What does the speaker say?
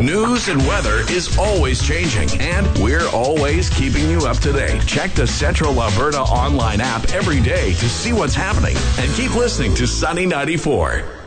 News and weather is always changing, and we're always keeping you up to date. Check the Central Alberta online app every day to see what's happening, and keep listening to Sunny 94.